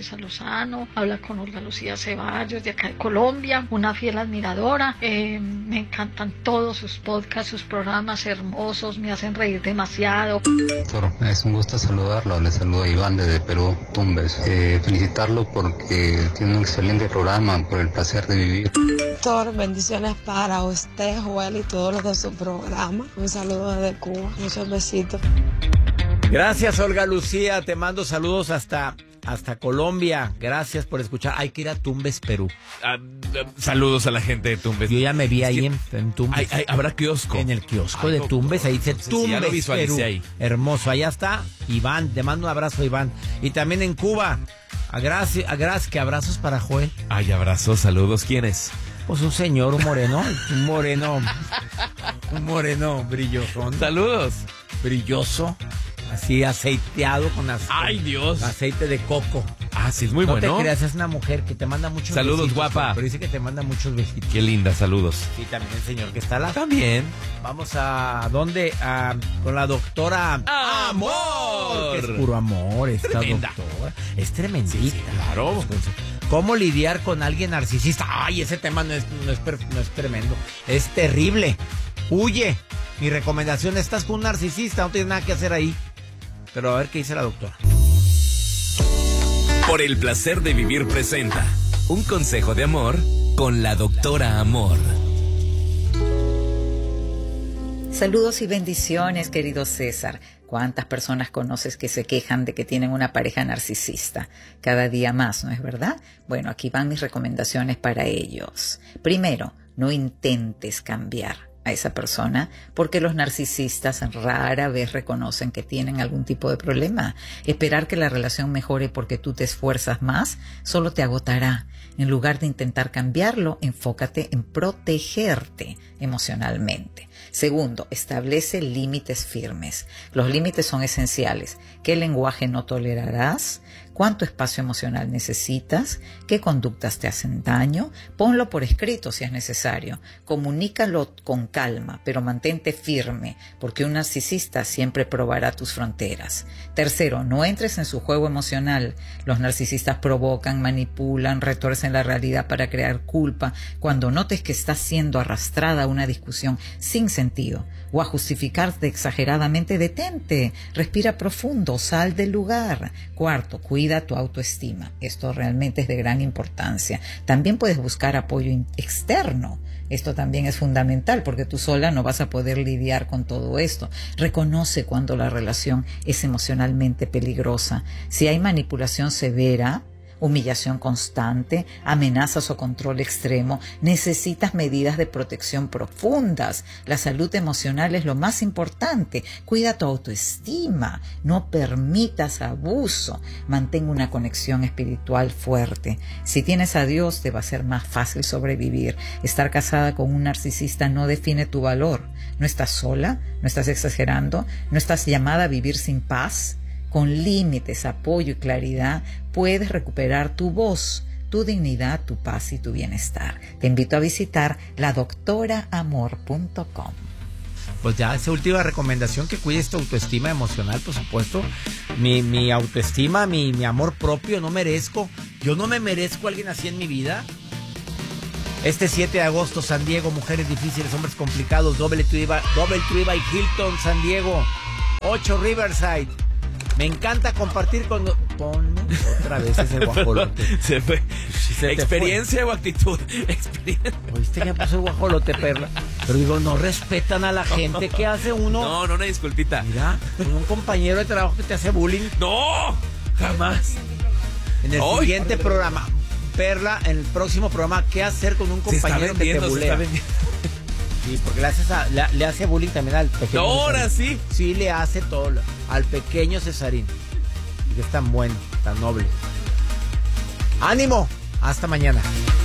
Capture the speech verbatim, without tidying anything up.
César Lozano, habla con Olga Lucía Ceballos de acá de Colombia, una fiel admiradora. Eh, me encantan todos sus podcasts, sus programas hermosos, me hacen reír demasiado. Es un gusto saludarlo, le saludo a Iván desde Perú, Tumbes. Eh, felicitarlo porque tiene un excelente programa, por el placer de vivir. Doctor, bendiciones para usted, Joel, y todos los de su programa. Un saludo desde Cuba, muchos besitos. Gracias, Olga Lucía, te mando saludos hasta, hasta Colombia. Gracias por escuchar. Hay que ir a Tumbes, Perú. Uh, uh, saludos a la gente de Tumbes. Yo ya me vi es ahí que en, en Tumbes. Hay, hay, ¿Habrá kiosco? En el kiosco Ay, de no, Tumbes, ahí dice sí, Tumbes, ya lo visualicé Perú. ahí. Hermoso, allá está Iván, te mando un abrazo, Iván. Y también en Cuba, a Gracia, a Gracia, que abrazos para Joel. Ay, abrazos, saludos. ¿Quién es? Pues un señor, un moreno, un moreno, un moreno brilloso. Saludos. Brilloso, así aceiteado con aceite. Ay, Dios. Aceite de coco. Ah, sí, es muy no bueno. No te creas, es una mujer que te manda muchos saludos, besitos. Saludos, guapa. Pero dice que te manda muchos besitos. Qué linda, saludos. Sí, también el señor que está la... También. Vamos a... ¿Dónde? A, con la doctora... ¡Amor! Que es puro amor esta Tremenda. doctora. Es tremendita. Sí, sí, claro. ¿Cómo lidiar con alguien narcisista? Ay, ese tema no es, no es, no es tremendo. Es terrible. Huye. Mi recomendación, estás con un narcisista, no tienes nada que hacer ahí. Pero a ver qué dice la doctora. Por el placer de vivir presenta un consejo de amor con la doctora Amor. Saludos y bendiciones, querido César. ¿Cuántas personas conoces que se quejan de que tienen una pareja narcisista? Cada día más, ¿no es verdad? Bueno, aquí van mis recomendaciones para ellos. Primero, no intentes cambiar a esa persona, porque los narcisistas rara vez reconocen que tienen algún tipo de problema. Esperar que la relación mejore porque tú te esfuerzas más solo te agotará. En lugar de intentar cambiarlo, enfócate en protegerte emocionalmente. Segundo, establece límites firmes. Los límites son esenciales. ¿Qué lenguaje no tolerarás? ¿Cuánto espacio emocional necesitas? ¿Qué conductas te hacen daño? Ponlo por escrito si es necesario. Comunícalo con calma, pero mantente firme, porque un narcisista siempre probará tus fronteras. Tercero, no entres en su juego emocional. Los narcisistas provocan, manipulan, retuercen la realidad para crear culpa. Cuando notes que estás siendo arrastrada a una discusión sin sentido o a justificarte exageradamente, detente, respira profundo, sal del lugar. Cuarto, cuida tu autoestima. Esto realmente es de gran importancia. También puedes buscar apoyo externo. Esto también es fundamental porque tú sola no vas a poder lidiar con todo esto. Reconoce cuando la relación es emocionalmente peligrosa. Si hay manipulación severa, humillación constante, amenazas o control extremo, necesitas medidas de protección profundas. La salud emocional es lo más importante. Cuida tu autoestima, no permitas abuso, mantén una conexión espiritual fuerte. Si tienes a Dios, te va a ser más fácil sobrevivir. Estar casada con un narcisista no define tu valor. No estás sola, no estás exagerando, no estás llamada a vivir sin paz. Con límites, apoyo y claridad puedes recuperar tu voz, tu dignidad, tu paz y tu bienestar. Te invito a visitar la doctora amor punto com. Pues ya esa última recomendación, que cuides tu autoestima emocional, por supuesto. Mi, mi autoestima, mi, mi amor propio, no merezco. Yo no me merezco a alguien así en mi vida. Este siete de agosto, San Diego, mujeres difíciles, hombres complicados, Doble Triba, Doble Triba y Hilton, San Diego, ocho Riverside. Me encanta compartir con... Ponme otra vez ese guajolote. Se fue. Se ¿Experiencia fue. o actitud? Experiencia. ¿Oíste que puso el guajolote, Perla? Pero digo, no respetan a la gente. ¿Qué hace uno? No, no, una disculpita. Mira, con un compañero de trabajo que te hace bullying. ¡No! Jamás. En el ¡Ay! siguiente programa, Perla, en el próximo programa, ¿qué hacer con un compañero que te bulea? Sí, porque le, haces a, le, le hace bullying también al pequeño. Ahora Cesarín. sí. Sí, le hace todo. Al pequeño Cesarín. Y que es tan bueno, tan noble. ¡Ánimo! Hasta mañana.